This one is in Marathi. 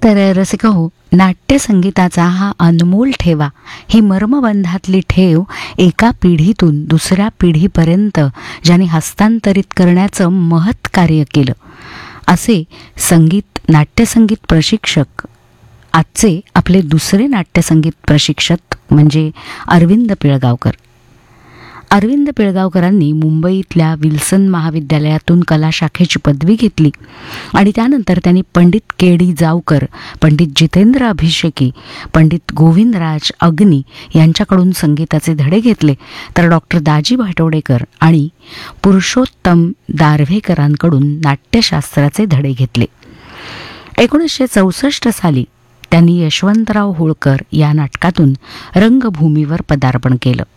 तर रसिकाहो, नाट्यसंगीताचा हा अनमोल ठेवा, ही मर्मबंधातली ठेव एका पिढीतून दुसऱ्या पिढीपर्यंत ज्यांनी हस्तांतरित करण्याचं महत् कार्य केलं, असे नाट्यसंगीत प्रशिक्षक आजचे आपले दुसरे नाट्यसंगीत प्रशिक्षक म्हणजे अरविंद पिळगावकर. अरविंद पिळगावकरांनी मुंबईतल्या विल्सन महाविद्यालयातून कला शाखेची पदवी घेतली आणि त्यानंतर त्यांनी पंडित के.डी. जावकर, पंडित जितेंद्र अभिषेकी, पंडित गोविंदराज अग्नी यांच्याकडून संगीताचे धडे घेतले, तर डॉक्टर दाजी भाटवडेकर आणि पुरुषोत्तम दारव्हेकरांकडून नाट्यशास्त्राचे धडे घेतले. 1964 साली त्यांनी यशवंतराव होळकर या नाटकातून रंगभूमीवर पदार्पण केलं.